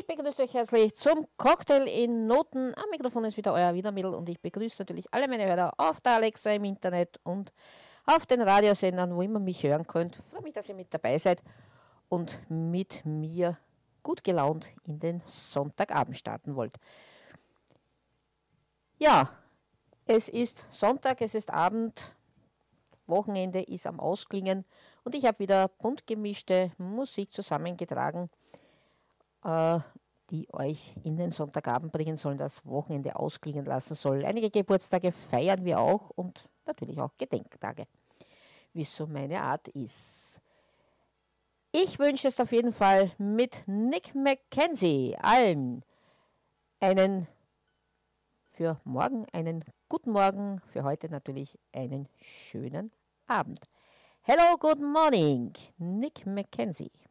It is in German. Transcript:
begrüße euch herzlich zum Cocktail in Noten. Am Mikrofon ist wieder euer Wiedermittel und ich begrüße natürlich alle meine Hörer auf der Alexa im Internet und auf den Radiosendern, wo immer mich hören könnt. Ich freue mich, dass ihr mit dabei seid und mit mir gut gelaunt in den Sonntagabend starten wollt. Ja, es ist Sonntag, es ist Abend, Wochenende ist am Ausklingen und ich habe wieder bunt gemischte Musik zusammengetragen, die euch in den Sonntagabend bringen sollen, das Wochenende ausklingen lassen soll. Einige Geburtstage feiern wir auch und natürlich auch Gedenktage, wie es so meine Art ist. Ich wünsche es auf jeden Fall mit Nick Mackenzie allen für morgen einen guten Morgen, für heute natürlich einen schönen Abend. Hello, good morning, Nick Mackenzie.